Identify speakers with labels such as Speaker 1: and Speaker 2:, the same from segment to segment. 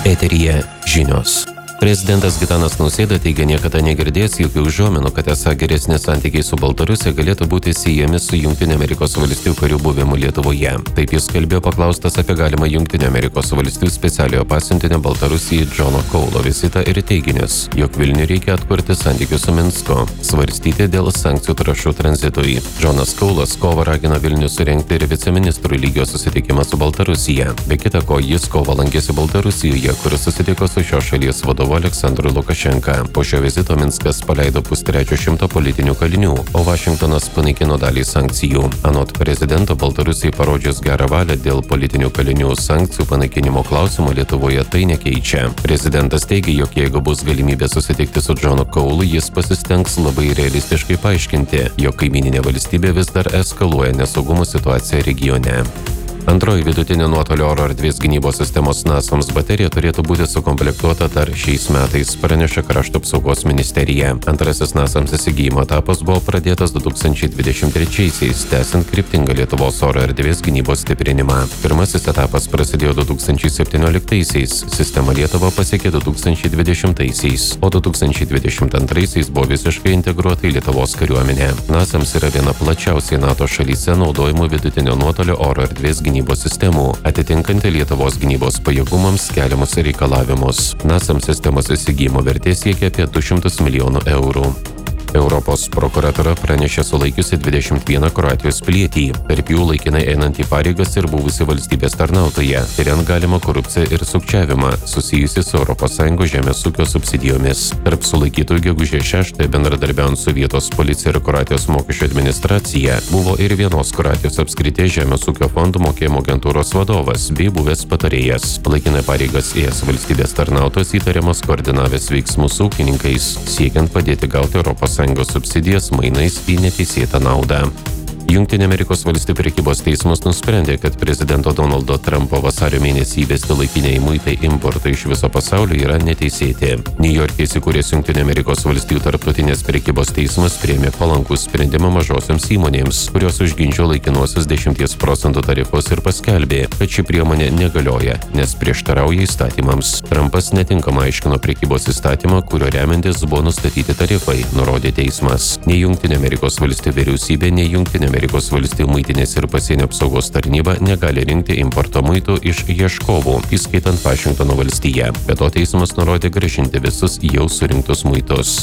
Speaker 1: Eteryje žinios. Prezidentas Gitanas Nausėda teigia niekada negirdėjęs jokių užuominų, kad esą geresni santykiai su Baltarusija galėtų būti siejami su Jungtinių Amerikos valstijų karių buvimu Lietuvoje. Taip jis kalbėjo paklaustas apie galimą Jungtinių Amerikos valstijų specialiojo pasiuntinio Baltarusijai Džono Kaulo vizitą ir teiginius, jog Vilniui reikia atkurti santykius su Minsku, svarstyti dėl sankcijų trąšų tranzitui. Džonas Kaulas kovą ragina Vilnių surengti ir viceministrų lygio susitikimą su Baltarusija. Be kita ko, jis kovą lankėsi Baltarusijoje, kur susitiko su šios šalies vadovu Aleksandru Lukašenka. Po šio vizito Minskas paleido 100 politinių kalinių, o Vašingtonas panaikino dalį sankcijų. Anot prezidento, Baltarusijai parodžius gerą valią dėl politinių kalinių sankcijų panaikinimo klausimo Lietuvoje tai nekeičia. Prezidentas teigia, jog jeigu bus galimybė susitikti su Džonu Kaulu, jis pasistengs labai realistiškai paaiškinti, jog kaimyninė valstybė vis dar eskaluoja nesaugumo situaciją regione. Antroji vidutinio nuotolio oro erdvės gynybos sistemos NASAMS baterija turėtų būti sukomplektuota dar šiais metais, praneša Krašto apsaugos ministerija. Antrasis NASAMS įsigijimo etapas buvo pradėtas 2023-aisiais, tęsiant kryptingą Lietuvos oro erdvės gynybos stiprinimą. Pirmasis etapas prasidėjo 2017-aisiais, sistema Lietuvą pasiekė 2020-aisiais, o 2022-aisiais buvo visiškai integruota į Lietuvos kariuomenę. NASAMS yra viena plačiausiai NATO šalyse naudojimų vidutinio nuotolio oro erdvės gynybos sistemų, atitinkanti Lietuvos gynybos pajėgumams keliamus reikalavimus. NASAMS sistemos įsigijimo vertė siekia apie 200 milijonų eurų. Europos prokuratura pranešė sulaikiusi 21 Kroatijos pilietį, tarp jų laikinai einantį pareigas ir buvusi valstybės tarnautoja, tyriant galimą korupciją ir sukčiavimą susijusi su ES žemės ūkio subsidijomis. Tarp sulaikytų gegužės 6 bendradarbiaujant su vietos policija ir Kroatijos mokesčių administracija buvo ir vienos Kroatijos apskrities žemės ūkio fondų mokėjimo agentūros vadovas bei buvęs patarėjas. Laikinai pareigas ėjęs valstybės tarnautojas įtariamas koordinavęs veiksmus su ūkininkais, siekiant padėti gauti ES subsidijas mainais į neteisėtą naudą. Jungtinių Amerikos valstijų prekybos teismas nusprendė, kad prezidento Donaldo Trumpo vasario mėnesį įvesti laikiniai muitai importui iš viso pasaulio yra neteisėti. Niujorke įsikūręs Jungtinių Amerikos valstijų tarptautinės prekybos teismas priėmė palankų sprendimą mažosioms įmonėms, kurios užginčio laikinuosius 10% tarifus ir paskelbė, kad ši priemonė negalioja, nes prieštarauja įstatymams. Trumpas netinkamai aiškino prekybos įstatymą, kurio remiantis buvo nustatyti tarifai, nurodė teismas. Nei Jungtinių Amerikos valstijų vyriausybė, nei Jungtinių Amerikos valstijų muitinės ir pasienio apsaugos tarnyba negali rinkti importo muitų iš ieškovų, įskaitant Vašingtono valstiją. Be to teismas nurodė grąžinti visus jau surinktus muitus.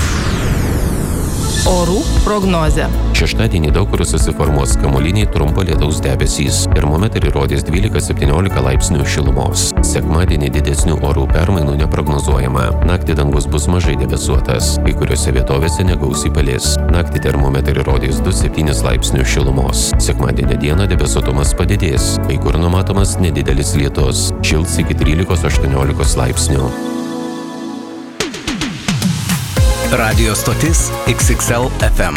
Speaker 2: Orų prognozė.
Speaker 1: Šeštadienį daug kur susiformuos kamuoliniai trumpo lietaus debesys. Termometrai rodys 12–17 laipsnių šilumos. Sekmadienį didesnių orų permainų neprognozuojama. Naktį dangus bus mažai debesuotas. Kai kuriuose vietovėse negausiai palis. Naktį termometrai rodys 2–7 laipsnių šilumos. Sekmadienio dieną debesuotumas padidės. Kai kur numatomas nedidelis lietus. Šils iki 13–18 laipsnių.
Speaker 3: Radio stotis XXL FM.